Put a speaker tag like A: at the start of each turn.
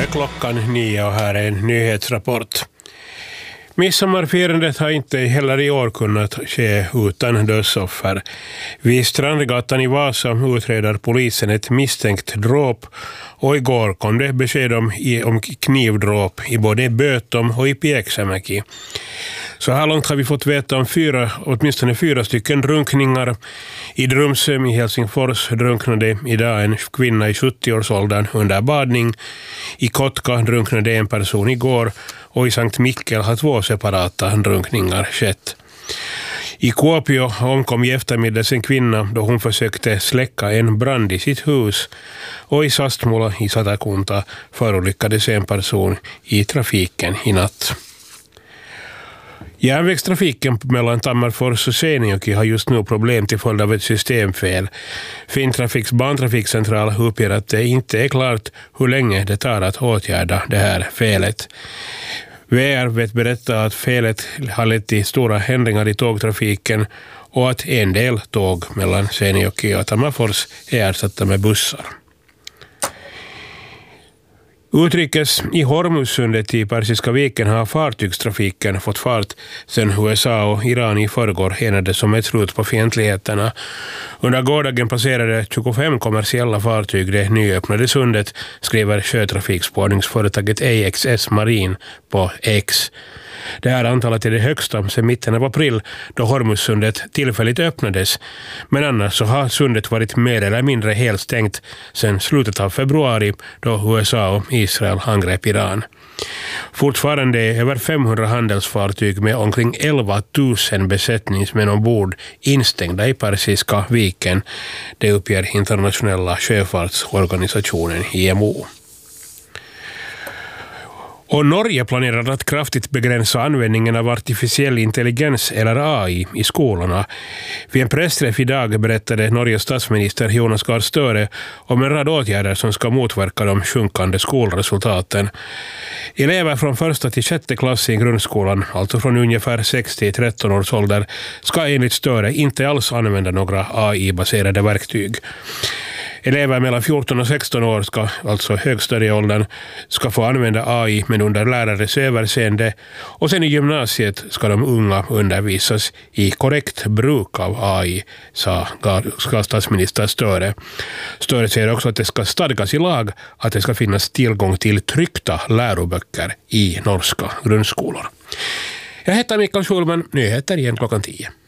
A: klockan 9 och här är en nyhetsrapport. Midsommarfirandet har inte heller i år kunnat ske utan dödsoffer. Vid Strandgatan i Vasa utreder polisen ett misstänkt dråp och igår kom det besked om knivdråp i både Bötom och i Pieksämäki. Så här långt har vi fått veta om åtminstone 4 stycken drunkningar. I Drumsö i Helsingfors drunknade idag en kvinna i 70-årsåldern under badning. I Kotka drunknade en person igår och i Sankt Mikkel har 2 separata drunkningar skett. I Kuopio omkom i eftermiddags en kvinna då hon försökte släcka en brand i sitt hus. Och i Sastmola i Satakunta förolyckades en person i trafiken i natt. Järnvägstrafiken mellan Tammerfors och Seinäjoki har just nu problem till följd av ett systemfel. Finntrafiks bantrafikcentral uppger att det inte är klart hur länge det tar att åtgärda det här felet. VR vet berätta att felet har lett till stora ändringar i tågtrafiken och att en del tåg mellan Seinäjoki och Tammerfors är ersatta med bussar. Utrikes i Hormuzsundet i Persiska viken har fartygstrafiken fått fart sedan USA och Iran i förrgår enades om ett slut på fientligheterna. Under gårdagen passerade 25 kommersiella fartyg det nyöppnade sundet, skriver sjötrafikspårningsföretaget AXS Marine på X. Det här antalet är det högsta sedan mitten av april då Hormuzsundet tillfälligt öppnades, men annars så har sundet varit mer eller mindre helt stängt sedan slutet av februari då USA och Israel angrep Iran. Fortfarande är över 500 handelsfartyg med omkring 11 000 besättningsmän ombord instängda i Persiska viken, det uppger internationella sjöfartsorganisationen IMO. Och Norge planerar att kraftigt begränsa användningen av artificiell intelligens eller AI i skolorna. Vid en pressträff idag berättade Norges statsminister Jonas Gahr Støre om en rad åtgärder som ska motverka de sjunkande skolresultaten. Elever från 1:a till 6:e klass i grundskolan, alltså från ungefär 6 till 13 års ålder, ska enligt Støre inte alls använda några AI-baserade verktyg. Elever mellan 14 och 16 år ska, alltså högstadieåldern, ska få använda AI men under lärares överseende, och sen i gymnasiet ska de unga undervisas i korrekt bruk av AI, ska statsminister Støre. Støre säger också att det ska stadgas i lag att det ska finnas tillgång till tryckta läroböcker i norska grundskolor. Jag heter Mikael Schulman, nyheter igen klockan 10.